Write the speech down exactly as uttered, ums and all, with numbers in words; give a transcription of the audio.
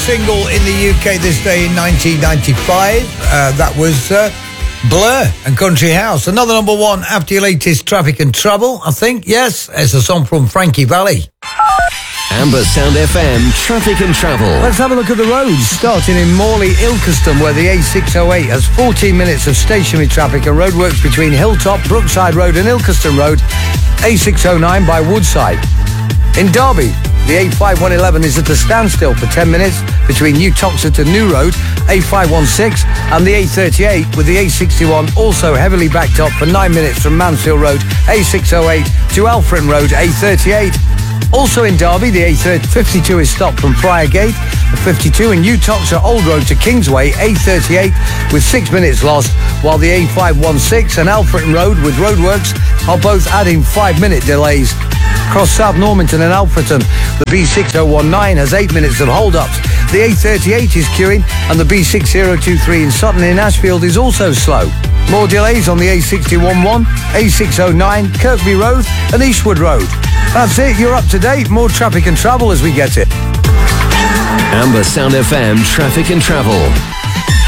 single in the U K this day in nineteen ninety-five. Uh, that was uh, Blur and Country House. Another number one after your latest Traffic and Trouble, I think. Yes, it's a song from Frankie Valli. Amber Sound F M, Traffic and Travel. Let's have a look at the roads, starting in Morley, Ilkeston, where the A six oh eight has fourteen minutes of stationary traffic and roadworks between Hilltop, Brookside Road and Ilkeston Road. A six oh nine by Woodside. In Derby, the A five one one is at a standstill for ten minutes between New Toxteth and New Road, A five one six, and the A thirty-eight, with the A sixty-one also heavily backed up for nine minutes from Mansfield Road, A six oh eight to Alfreton Road, A thirty-eight. Also in Derby, the A fifty-two is stopped from Friargate, the fifty-two in New Toxteth Old Road to Kingsway, A thirty-eight, with six minutes lost, while the A five one six and Alfreton Road with roadworks are both adding five-minute delays. Across South Normanton and Alfreton, the B six oh one nine has eight minutes of hold-ups. The A thirty-eight is queuing, and the B six oh two three in Sutton in Ashfield is also slow. More delays on the A six one one, A six oh nine, Kirkby Road and Eastwood Road. That's it, you're up to date. More Traffic and Travel as we get it. Amber Sound F M, Traffic and Travel.